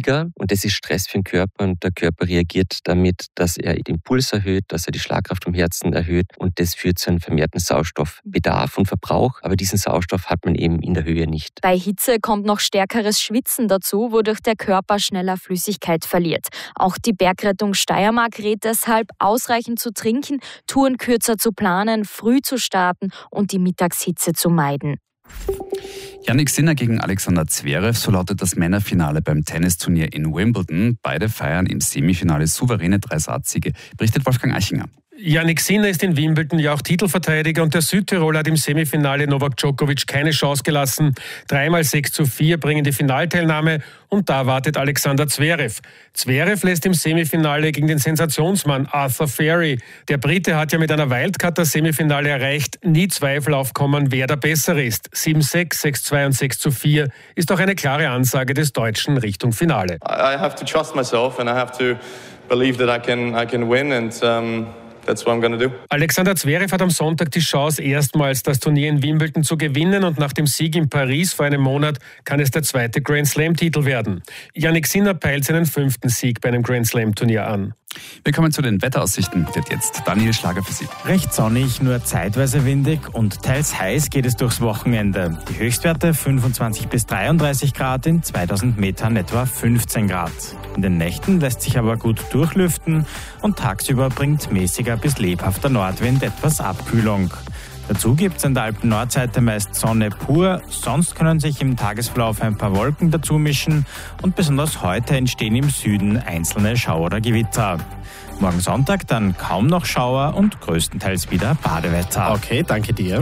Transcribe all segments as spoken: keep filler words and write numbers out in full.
ruhiger und das ist Stress für den Körper und der Körper reagiert damit, dass er den Puls erhöht, dass er die Schlagkraft vom Herzen erhöht und das führt zu einem vermehrten Sauerstoffbedarf und Verbrauch, aber diesen Sauerstoff hat man eben in der Höhe nicht. Bei Hitze kommt noch stärkeres Schwitzen dazu, wodurch der Körper schneller Flüssigkeit verliert. Auch die Bergrettung Steiermark rät deshalb, ausreichend zu trinken, Touren kürzer zu planen, früh zu starten und die Mittagshitze zu meiden. Jannik Sinner gegen Alexander Zverev, so lautet das Männerfinale beim Tennisturnier in Wimbledon. Beide feiern im Semifinale souveräne Dreisatziege, berichtet Wolfgang Eichinger. Jannik Sinner ist in Wimbledon ja auch Titelverteidiger und der Südtiroler hat im Semifinale Novak Djokovic keine Chance gelassen. Dreimal sechs zu vier bringen die Finalteilnahme und da wartet Alexander Zverev. Zverev lässt im Semifinale gegen den Sensationsmann Arthur Furry. Der Brite hat ja mit einer Wildcard das Semifinale erreicht. Nie Zweifel aufkommen, wer der Bessere ist. sieben sechs, sechs zwei und sechs zu vier ist auch eine klare Ansage des Deutschen Richtung Finale. I have to trust myself and I have to believe that I can, I can win and um That's what I'm gonna do. Alexander Zverev hat am Sonntag die Chance, erstmals das Turnier in Wimbledon zu gewinnen und nach dem Sieg in Paris vor einem Monat kann es der zweite Grand Slam-Titel werden. Jannik Sinner peilt seinen fünften Sieg bei einem Grand Slam-Turnier an. Wir kommen zu den Wetteraussichten. Wird jetzt Daniel Schlager für Sie. Recht sonnig, nur zeitweise windig und teils heiß geht es durchs Wochenende. Die Höchstwerte fünfundzwanzig bis dreiunddreißig Grad, in zweitausend Metern etwa fünfzehn Grad. In den Nächten lässt sich aber gut durchlüften und tagsüber bringt mäßiger bis lebhafter Nordwind etwas Abkühlung. Dazu gibt es an der Alpen-Nordseite meist Sonne pur, sonst können sich im Tagesverlauf ein paar Wolken dazu mischen und besonders heute entstehen im Süden einzelne Schauer oder Gewitter. Morgen Sonntag dann kaum noch Schauer und größtenteils wieder Badewetter. Okay, danke dir.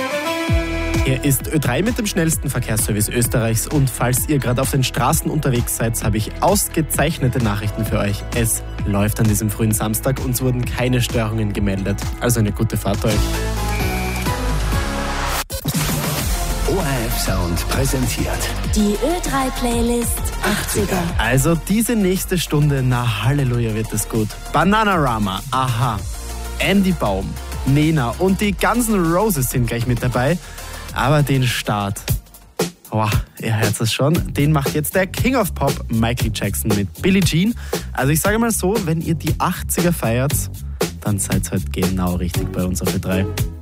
Hier ist Ö drei mit dem schnellsten Verkehrsservice Österreichs und falls ihr gerade auf den Straßen unterwegs seid, habe ich ausgezeichnete Nachrichten für euch. Es läuft an diesem frühen Samstag und es wurden keine Störungen gemeldet. Also eine gute Fahrt euch. O R F Sound präsentiert die Ö drei Playlist achtziger. Also diese nächste Stunde, na Halleluja, wird es gut. Bananarama, Aha, Andy Baum, Nena und die Guns N' Roses sind gleich mit dabei. Aber den Start, oh, ihr hört es schon, den macht jetzt der King of Pop, Michael Jackson mit Billie Jean. Also ich sage mal so, wenn ihr die achtziger feiert, dann seid ihr halt genau richtig bei uns auf Ö drei.